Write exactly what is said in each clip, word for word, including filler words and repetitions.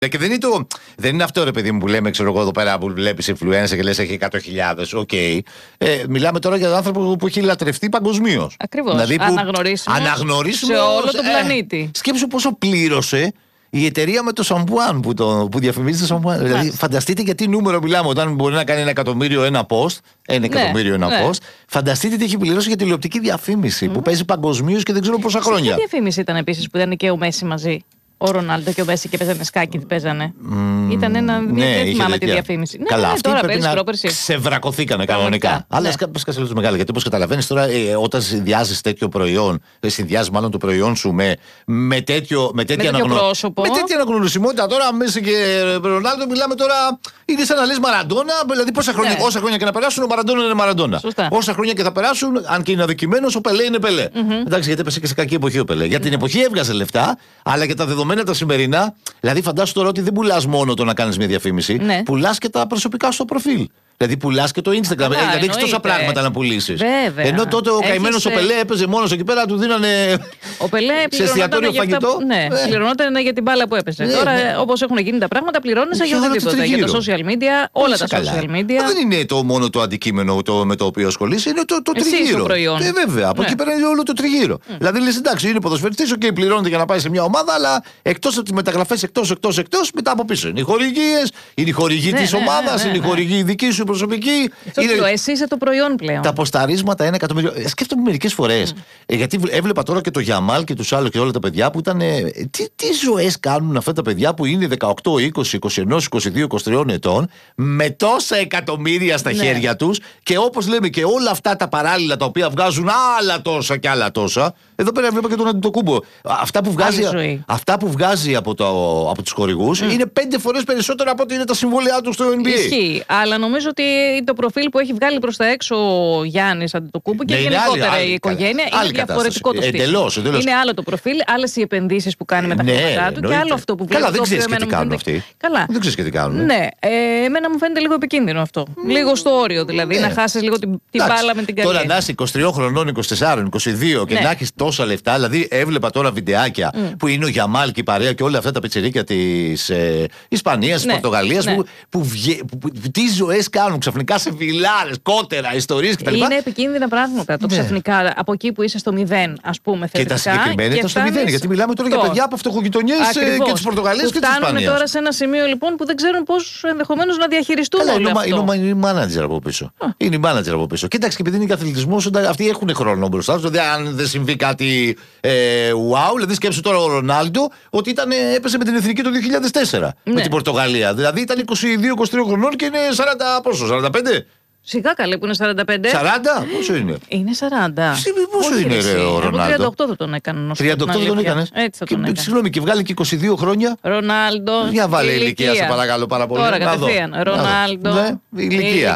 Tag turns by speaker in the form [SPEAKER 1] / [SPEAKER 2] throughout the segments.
[SPEAKER 1] Και δεν είναι, το, δεν είναι αυτό, ρε παιδί μου, που λέμε, ξέρω εγώ εδώ πέρα, που βλέπεις influencer και λες έχει εκατό χιλιάδες. Οκ. Okay. Ε, μιλάμε τώρα για τον άνθρωπο που έχει λατρευτεί παγκοσμίως.
[SPEAKER 2] Ακριβώς.
[SPEAKER 1] Δηλαδή
[SPEAKER 2] αναγνωρίσιμο, αναγνωρίσιμο σε όλο τον ε, πλανήτη.
[SPEAKER 1] Σκέψου πόσο πλήρωσε η εταιρεία με το σαμπουάν που, το, που διαφημίζει το σαμπουάν. Ναι. Δηλαδή, φανταστείτε για τι νούμερο μιλάμε όταν μπορεί να κάνει ένα εκατομμύριο ένα post. Ένα ναι, εκατομμύριο ένα ναι. post. Φανταστείτε τι έχει πληρώσει για τηλεοπτική διαφήμιση mm. που παίζει παγκοσμίως και δεν ξέρω πόσα χρόνια.
[SPEAKER 2] Τι διαφήμιση ήταν επίσης που ήταν και ο Μέση μαζί? Ο Ρονάλντο και ο Μέση και παίζανε σκάκι, τι παίζανε. Mm, ήταν ένα. Ναι, δεν θυμάμαι τη διαφήμιση.
[SPEAKER 1] Καλά,
[SPEAKER 2] ναι,
[SPEAKER 1] αυτοί
[SPEAKER 2] τώρα
[SPEAKER 1] πρέπει
[SPEAKER 2] πέρυσι,
[SPEAKER 1] να
[SPEAKER 2] πέρυσι.
[SPEAKER 1] ξεβρακωθήκανε κανονικά. Αλλά α κάτσε λίγο μεγάλη, γιατί όπως καταλαβαίνεις τώρα, ε, όταν συνδυάζεις τέτοιο προϊόν, συνδυάζεις μάλλον το προϊόν σου με, με, τέτοιο, με τέτοια αναγνωρισιμότητα. Τώρα Μέση και Ρονάλντο μιλάμε τώρα. Είναι σαν να λες Μαραντόνα, δηλαδή πόσα χρόνια, ναι. όσα χρόνια και να περάσουν, ο Μαραντόνα είναι Μαραντόνα. Σωστά. Όσα χρόνια και θα περάσουν, αν και είναι αδικημένος, ο Πελέ είναι Πελέ. Mm-hmm. Εντάξει, γιατί έπεσε και σε κακή εποχή ο Πελέ. Για την εποχή έβγαζε λεφτά, αλλά και τα δεδομένα τα σημερινά. Δηλαδή, φαντάσου τώρα ότι δεν πουλάς μόνο το να κάνεις μια διαφήμιση, ναι. πουλάς και τα προσωπικά σου στο προφίλ. Δηλαδή, πουλάς και το Instagram. Καλά, δηλαδή, έχεις τόσα πράγματα να πουλήσεις. Ενώ τότε ο καημένος ο Πελέ έπαιζε μόνος εκεί πέρα, του δίνανε.
[SPEAKER 2] Ο Πελέ σε εστιατόριο φαγητό. Ναι, πληρωνόταν για την μπάλα που έπαιζε. Τώρα, όπως έχουν γίνει τα πράγματα, πληρώνεσαι για οτιδήποτε. Για τα social media, όλα τα social media.
[SPEAKER 1] Δεν είναι το μόνο το αντικείμενο με το οποίο ασχολείσαι, είναι το τριγύρο. Ε, βέβαια, από εκεί πέρα είναι όλο το τριγύρο. Δηλαδή, λες εντάξει, είναι ποδοσφαιριστής, οκ, πληρώνεται για να πάει σε μια ομάδα, αλλά εκτός από τις μεταγραφές, εκτός, εκτός, εκτός, μετά από πίσω είναι οι χορηγίες, είναι οι χορηγοί της ομάδας, είναι οι χορηγοί δική σου προσωπική.
[SPEAKER 2] Είναι... Εσύ είσαι το προϊόν πλέον.
[SPEAKER 1] Τα ποσταρίσματα ένα εκατομμύριο. Σκέφτομαι μερικές φορές. Mm. Ε, γιατί έβλεπα τώρα και το Γιαμάλ και τους άλλους και όλα τα παιδιά που ήταν. Ε, τι, τι ζωές κάνουν αυτά τα παιδιά που είναι δεκαοκτώ, είκοσι, είκοσι ένα, είκοσι δύο, είκοσι τρία ετών με τόσα εκατομμύρια στα ναι. χέρια τους και όπως λέμε και όλα αυτά τα παράλληλα τα οποία βγάζουν άλλα τόσα και άλλα τόσα. Εδώ πέρα βλέπω και τον Αντιτοκούμπο. Αυτά που βγάζει, αυτά που βγάζει από, το, από τους χορηγούς mm. είναι πέντε φορές περισσότερα από ότι είναι τα συμβόλαιά του στο N B A.
[SPEAKER 2] Ισχύει. Αλλά νομίζω ότι το προφίλ που έχει βγάλει προς τα έξω ο Γιάννης Αντιτοκούμπου και ναι, γενικότερα άλλη, άλλη, η οικογένεια άλλη, είναι διαφορετικό το στυλ.
[SPEAKER 1] Εντελώς, εντελώς.
[SPEAKER 2] Είναι άλλο το προφίλ, άλλες οι επενδύσεις που κάνει με τα χρήματά ναι, του και άλλο αυτό που βλέπει.
[SPEAKER 1] Καλά, δεν ξέρεις και τι κάνουν αυτοί.
[SPEAKER 2] Καλά.
[SPEAKER 1] Δεν ξέρεις και τι κάνουν.
[SPEAKER 2] Ναι, ε, εμένα μου φαίνεται λίγο επικίνδυνο αυτό. Mm. Λίγο στο όριο δηλαδή, ναι. να χάσεις λίγο την, την μπάλα με την καλή.
[SPEAKER 1] Τώρα να είσαι είκοσι τρία χρονών, είκοσι τέσσερα, είκοσι δύο και ναι. να έχεις τόσα λεφτά. Δηλαδή έβλεπα τώρα βιντεάκια mm. που είναι ο Γιαμάλ και η παρέα και όλα αυτά τα πιτσιρίκια της ε, Ισπανίας, της ναι. Πορτογαλίας ναι. που, που, που, που τι ζωές κάνουν ξαφνικά σε βιλάρες, κότερα, ιστορίες κτλ.
[SPEAKER 2] Είναι επικίνδυνα πράγματα. Το ναι. ξαφνικά από εκεί που είσαι στο μηδέν, ας πούμε, θετικά.
[SPEAKER 1] Και τα συγκεκριμένα ήταν στο μηδέν. Γιατί μιλάμε τώρα για παιδιά από φτωχογειτονιές και της Πορτογαλίας και της Ισπανίας.
[SPEAKER 2] Φτάνουν τώρα σε ένα σημείο λοιπόν που δεν ξέρουν πώς ενδεχομένως να διαχειριστούν
[SPEAKER 1] Καλά,
[SPEAKER 2] όλο αυτό.
[SPEAKER 1] Είναι η μάνατζερ από πίσω. Α. Είναι η μάνατζερ από πίσω. Κοίταξε, και επειδή είναι και αθλητισμός, αυτοί έχουν χρόνο μπροστά τους. Δηλαδή, αν δεν συμβεί κάτι ε, wow, δηλαδή σκέψου τώρα ο Ρονάλντο ότι ήταν, έπεσε με την εθνική το δύο χιλιάδες τέσσερα ναι. με την Πορτογαλία. Δηλαδή ήταν είκοσι δύο είκοσι τρία χρονών και είναι σαράντα, πόσο, σαράντα πέντε.
[SPEAKER 2] Σιγά καλέ που είναι σαράντα πέντε.
[SPEAKER 1] σαράντα, πόσο είναι?
[SPEAKER 2] Είναι σαράντα.
[SPEAKER 1] Πόσο είναι ρε, ο Ρονάλντο?
[SPEAKER 2] τριάντα οκτώ θα τον έκανε.
[SPEAKER 1] τριάντα οκτώ τον έκανε.
[SPEAKER 2] Έτσι θα τον έκανε.
[SPEAKER 1] Συγγνώμη, και βγάλει και είκοσι δύο χρόνια.
[SPEAKER 2] Ρονάλντο.
[SPEAKER 1] Για βάλε ηλικία, ηλικία σε παρακαλώ πάρα πολύ.
[SPEAKER 2] Τώρα κατευθείαν. Ρονάλντο.
[SPEAKER 1] Ναι, ηλικία.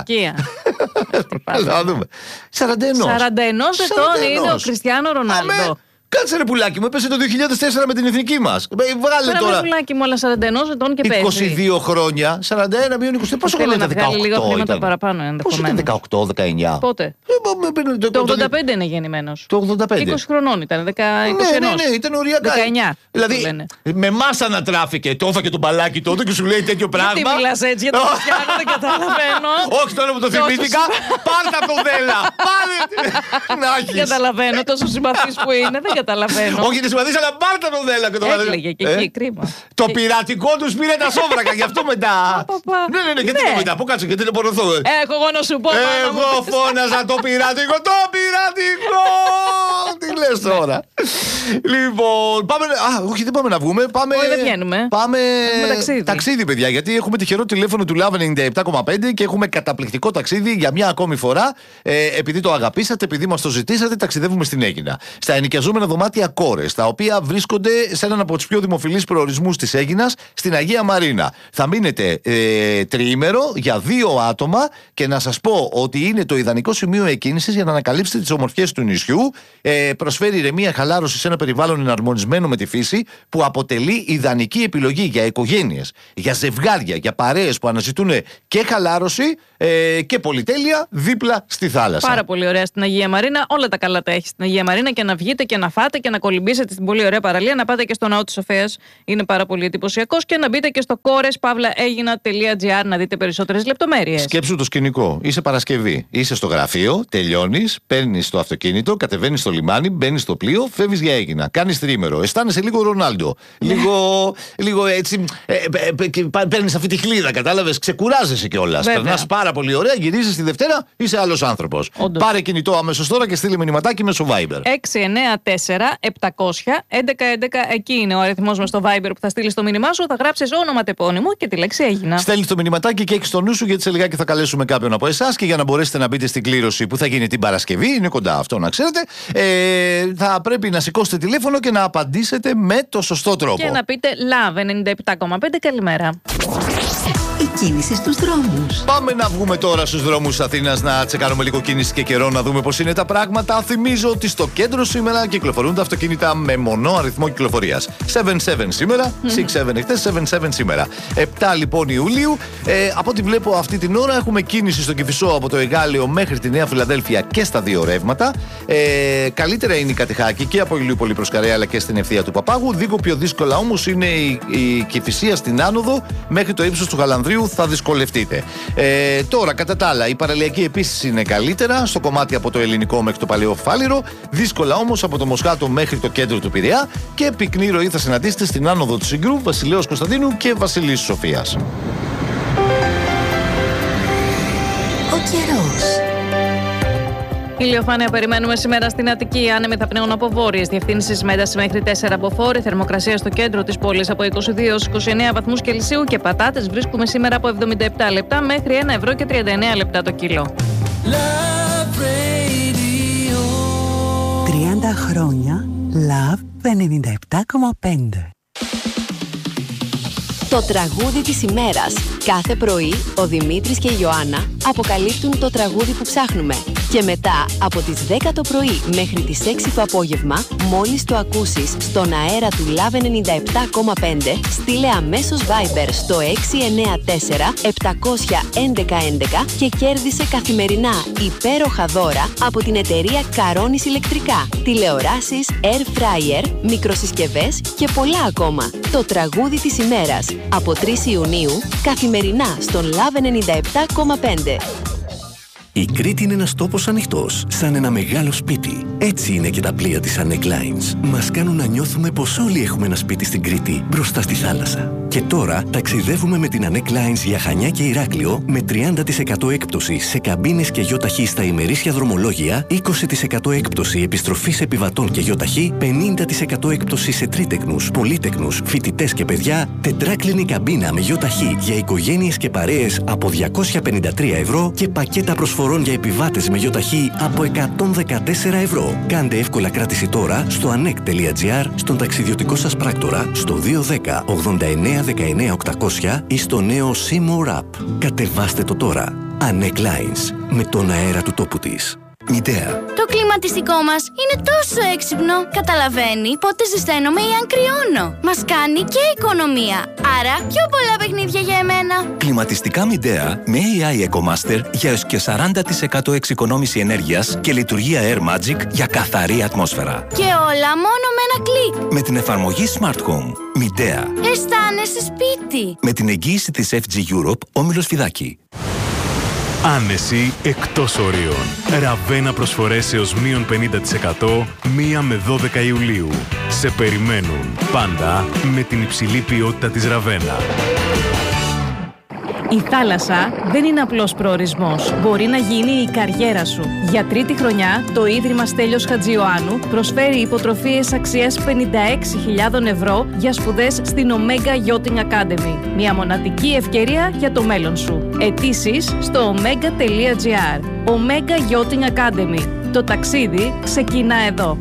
[SPEAKER 1] Να δούμε. σαράντα ένα.
[SPEAKER 2] σαράντα ένα ετών είναι ο Κριστιάνο Ρονάλντο.
[SPEAKER 1] Κάτσε ρε πουλάκι μου, έπεσε το δύο χιλιάδες τέσσερα με την εθνική μας. Βγάλε
[SPEAKER 2] τώρα.
[SPEAKER 1] τώρα.
[SPEAKER 2] Ρε πουλάκι μου, αλλά σαράντα ένα ετών και πέσει.
[SPEAKER 1] είκοσι δύο χρόνια, σαράντα ένα μείον είκοσι. Πόσο χρόνο ήταν?
[SPEAKER 2] δεκαοκτώ. Λίγο χρήματα παραπάνω ενδεχομένως.
[SPEAKER 1] Πόσο ήταν δεκαοκτώ, δεκαεννιά.
[SPEAKER 2] Πότε? Το ογδόντα πέντε είναι γεννημένος.
[SPEAKER 1] Το ογδόντα πέντε.
[SPEAKER 2] είκοσι χρονών ήταν.
[SPEAKER 1] Ναι, ναι, ναι, ήταν οριακά.
[SPEAKER 2] δεκαεννιά.
[SPEAKER 1] Δηλαδή με μας ανατράφηκε. Το έφαγε το μπαλάκι τότε και σου λέει τέτοιο πράγμα.
[SPEAKER 2] Τι μιλάς έτσι για το Κριστιάνο, δεν καταλαβαίνω.
[SPEAKER 1] Όχι τώρα που το θυμήθηκα. Πάρτα το δέλα. Πάρε.
[SPEAKER 2] Δεν καταλαβαίνω. Τόσο συμπαθής που είναι, δεν καταλαβαίνω.
[SPEAKER 1] Όχι, δεν συμπαθείς, αλλά πάρτα το δέλα και το
[SPEAKER 2] έκλαιγε και εκεί, κρίμα.
[SPEAKER 1] Το πειρατικό τους πήρε τα σόβρακα, γι' αυτό μετά. Ναι, ναι, ναι, γιατί το μετά, πού κάτσε, γιατί δεν πορωθώ.
[SPEAKER 2] Έχω εγώ να σου πω.
[SPEAKER 1] Εγώ φώναζα το πειρατικό, το πειρατικό. Τι λες τώρα? Λοιπόν, πάμε. Α, όχι, δεν πάμε να βγούμε. Πάμε.
[SPEAKER 2] Όχι, δεν βγαίνουμε.
[SPEAKER 1] Πάμε ταξίδι. Ταξίδι, παιδιά, γιατί έχουμε τυχερό τηλέφωνο του Love ενενήντα επτά κόμμα πέντε και έχουμε καταπληκτικό ταξίδι για μια ακόμη φορά. Ε, επειδή το αγαπήσατε, επειδή μας το ζητήσατε, ταξιδεύουμε στην Αίγινα. Στα ενοικιαζόμενα δωμάτια Κόρες, τα οποία βρίσκονται σε έναν από τους πιο δημοφιλείς προορισμούς της Αίγινας, στην Αγία Μαρίνα. Θα μείνετε ε, τριήμερο για δύο άτομα και να σας πω ότι είναι το ιδανικό σημείο εκκίνησης για να ανακαλύψετε τις ομορφιές του νησιού. Ε, προσφέρει ηρεμία, χαλάρωση σε ένα περιβάλλον εναρμονισμένο με τη φύση, που αποτελεί ιδανική επιλογή για οικογένειες, για ζευγάρια, για παρέες που αναζητούν και χαλάρωση ε, και πολυτέλεια δίπλα στη θάλασσα.
[SPEAKER 2] Πάρα πολύ ωραία στην Αγία Μαρίνα. Όλα τα καλά τα έχει στην Αγία Μαρίνα, και να βγείτε και να φάτε και να κολυμπήσετε στην πολύ ωραία παραλία, να πάτε και στο Ναό της Σοφίας, είναι πάρα πολύ εντυπωσιακός, και να μπείτε και στο κόρες παύλα έγινα τελεία τζι άρ να δείτε περισσότερες λεπτομέρειες.
[SPEAKER 1] Σκέψου το σκηνικό. Είσαι Παρασκευή, είσαι στο γραφείο, τελειώνεις, παίρνεις το αυτοκίνητο, κατεβαίνεις στο λιμάνι, μπαίνεις στο πλοίο, φεύγεις για Αίγινα. Κάνεις τρίμερο, αισθάνεσαι λίγο Ρονάλντο. Λίγο, λίγο έτσι. Ε, ε, ε, παίρνεις αυτή τη χλίδα, κατάλαβες, ξεκουράζεσαι κιόλας. Περνάς πάρα πολύ ωραία, γυρίζεις τη Δευτέρα, είσαι άλλος άνθρωπος. Πάρε κινητό αμέσως τώρα και στείλε μηνυματάκι μέσω Viber.
[SPEAKER 2] έξι εννιά τέσσερα επτακόσια έντεκα έντεκα, εκεί είναι ο αριθμός μας στο Viber που θα στείλεις το μήνυμά σου, θα γράψεις όνομα τεπώνυμο και τη λέξη Έγινα.
[SPEAKER 1] Στέλνεις το μηνυματάκι και έχεις στο νου σου, γιατί σε λιγάκι θα καλέσουμε κάποιον από εσάς και για να μπορέσετε να μπείτε στην κλήρωση που θα γίνει την Παρασκευή, είναι κοντά αυτό να ξέρετε, ε, θα πρέπει να σηκώσετε τηλέφωνο και να απαντήσετε με το σωστό τρόπο.
[SPEAKER 2] Και να πείτε Love ενενήντα επτά κόμμα πέντε, καλημέρα.
[SPEAKER 3] Η κίνηση στους δρόμους.
[SPEAKER 1] Πάμε να βγούμε τώρα στους δρόμους της Αθήνας να τσεκάρουμε λίγο κίνηση και καιρό, να δούμε πώς είναι τα πράγματα. Θυμίζω ότι στο κέντρο σήμερα κυκλοφορούν τα αυτοκίνητα με μονό αριθμό κυκλοφορίας. επτά επτά σήμερα, έξι επτά χτες, επτά επτά σήμερα. επτά λοιπόν Ιουλίου. Ε, από ό,τι βλέπω αυτή την ώρα έχουμε κίνηση στο Κηφισό από το Εγάλεο μέχρι τη Νέα Φιλαδέλφια και στα δύο ρεύματα. Ε, καλύτερα είναι η Κατηχάκη και από Ηλιούπολη προς Καρέα αλλά και στην ευθεία του Παπάγου. Λίγο πιο δύσκολα όμως είναι η, η Κηφισία στην άνοδο μέχρι το ύψος του Γαλανδρίου, θα δυσκολευτείτε. Ε, τώρα, κατά τα άλλα, η παραλιακή επίσης είναι καλύτερα στο κομμάτι από το Ελληνικό μέχρι το Παλαιό Φάληρο. Δύσκολα όμως από το Μοσχάτο μέχρι το κέντρο του Πειραιά και πυκνή ροή θα συναντήσετε στην άνοδο του Συγκρού, Βασιλέως Κωνσταντίνου και Βασιλής Σοφίας.
[SPEAKER 3] Ο καιρός.
[SPEAKER 2] Ηλιοφάνεια περιμένουμε σήμερα στην Αττική. Άνεμοι θα πνέουν από βόρειες διευθύνσεις με ένταση μέχρι τέσσερα από φόρ. Θερμοκρασία στο κέντρο της πόλης από είκοσι δύο έως είκοσι εννέα βαθμούς Κελσίου και πατάτες βρίσκουμε σήμερα από εβδομήντα επτά λεπτά μέχρι ένα ευρώ και τριάντα εννέα λεπτά το κιλό.
[SPEAKER 3] τριάντα χρόνια Love ενενήντα επτά κόμμα πέντε.
[SPEAKER 4] Το τραγούδι της ημέρας. Κάθε πρωί ο Δημήτρης και η Ιωάννα αποκαλύπτουν το τραγούδι που ψάχνουμε. Και μετά από τις δέκα το πρωί μέχρι τις έξι το απόγευμα, μόλις το ακούσεις στον αέρα του Love ενενήντα επτά κόμμα πέντε, στείλε αμέσως Viber στο έξι εννιά τέσσερα επτακόσια έντεκα έντεκα και κέρδισε καθημερινά υπέροχα δώρα από την εταιρεία Καρώνης Ηλεκτρικά, τηλεοράσεις, air fryer, μικροσυσκευές και πολλά ακόμα. Το τραγούδι της ημέρας από τρεις Ιουνίου καθημερινά στον Love ενενήντα επτά κόμμα πέντε.
[SPEAKER 5] Η Κρήτη είναι ένας τόπος ανοιχτός, σαν ένα μεγάλο σπίτι. Έτσι είναι και τα πλοία της Anek Lines. Μας κάνουν να νιώθουμε πως όλοι έχουμε ένα σπίτι στην Κρήτη, μπροστά στη θάλασσα. Και τώρα ταξιδεύουμε με την Anek Lines για Χανιά και Ηράκλειο με τριάντα τοις εκατό έκπτωση σε καμπίνες και γιοταχή στα ημερήσια δρομολόγια, είκοσι τοις εκατό έκπτωση επιστροφής επιβατών και γιοταχή, πενήντα τοις εκατό έκπτωση σε τρίτεκνους, πολύτεκνους, φοιτητές και παιδιά, τετράκλινη καμπίνα με γιοταχή για οικογένειες και παρέες από διακόσια πενήντα τρία ευρώ και πακέτα προσφορών για επιβάτες με γιοταχή από εκατόν δεκατέσσερα ευρώ. Κάντε εύκολα κράτηση τώρα στο anek τελεία gr, στον ταξιδιωτικό σας πράκτορα, στο δύο ένα μηδέν ογδόντα εννέα δεκαεννέα οκτακόσια ή στο νέο Seymour App. Κατεβάστε το τώρα. Anek Lines, με τον αέρα του τόπου της. Μητέα.
[SPEAKER 6] Το κλιματιστικό μας είναι τόσο έξυπνο. Καταλαβαίνει πότε ζεσταίνομαι ή αν κρυώνω. Μας κάνει και οικονομία. Άρα πιο πολλά παιχνίδια για εμένα.
[SPEAKER 5] Κλιματιστικά Μητέα με έι άι EcoMaster για έως και σαράντα τοις εκατό εξοικονόμηση ενέργειας και λειτουργία Air Magic για καθαρή ατμόσφαιρα.
[SPEAKER 6] Και όλα μόνο με ένα κλικ.
[SPEAKER 5] Με την εφαρμογή Smart Home. Μητέα.
[SPEAKER 6] Αισθάνεσαι σπίτι.
[SPEAKER 5] Με την εγγύηση της εφ τζι Europe, Όμιλος Φιδάκη.
[SPEAKER 7] Άνεση εκτός ορίων. Ραβένα προσφορές έως μείον πενήντα τοις εκατό μία με δώδεκα Ιουλίου. Σε περιμένουν πάντα με την υψηλή ποιότητα της Ραβένα.
[SPEAKER 2] Η θάλασσα δεν είναι απλός προορισμός. Μπορεί να γίνει η καριέρα σου. Για τρίτη χρονιά, το Ίδρυμα Στέλιος Χατζιωάννου προσφέρει υποτροφίες αξίας πενήντα έξι χιλιάδες ευρώ για σπουδές στην Omega Yachting Academy. Μια μοναδική ευκαιρία για το μέλλον σου. Αιτήσεις στο omega τελεία gr. Omega Yachting Academy. Το ταξίδι ξεκινά εδώ.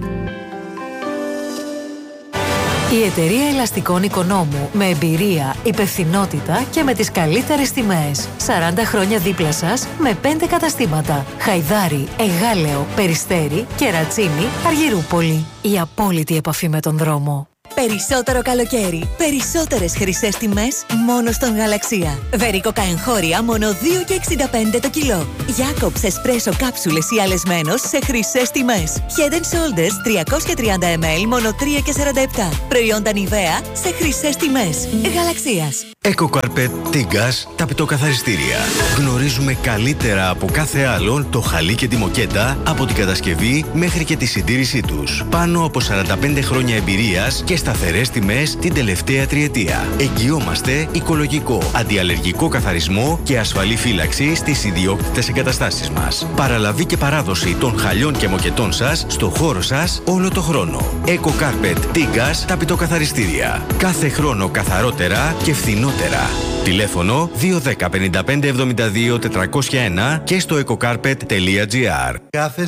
[SPEAKER 3] Η εταιρεία ελαστικών Οικονόμου με εμπειρία, υπευθυνότητα και με τις καλύτερες τιμές. σαράντα χρόνια δίπλα σας με πέντε καταστήματα. Χαϊδάρι, Εγάλεο, Περιστέρι, Κερατσίνη, Αργυρούπολη. Η απόλυτη επαφή με τον δρόμο. Περισσότερο καλοκαίρι. Περισσότερες χρυσές τιμές μόνο στον Γαλαξία. Βερίκοκα εγχώρια μόνο δύο και εξήντα πέντε το κιλό. Jacobs Espresso κάψουλες ή αλεσμένος σε χρυσές τιμές. Head and Shoulders τριακόσια τριάντα μιλιλίτρα μόνο τρία και σαράντα επτά. Προϊόντα Nivea σε χρυσές τιμές. Γαλαξίας.
[SPEAKER 8] EcoCarpet Tigas, τα πιτοκαθαριστήρια. Γνωρίζουμε καλύτερα από κάθε άλλον το χαλί και τη μοκέτα από την κατασκευή μέχρι και τη συντήρησή τους. Πάνω από σαράντα πέντε χρόνια εμπειρίας και σταθερές τιμές την τελευταία τριετία. Εγγυόμαστε οικολογικό, αντιαλλεργικό καθαρισμό και ασφαλή φύλαξη στις ιδιόκτητες εγκαταστάσεις μας. Παραλαβή και παράδοση των χαλιών και μοκετών σας στο χώρο σας όλο το χρόνο. EcoCarpet Tigas, τα πιτοκαθαριστήρια. Κάθε χρόνο καθαρότερα και φθηνότερα. Τηλέφωνο δύο ένα μηδέν πέντε πέντε εβδομήντα δύο τετρακόσια ένα και στο ecocarpet τελεία gr.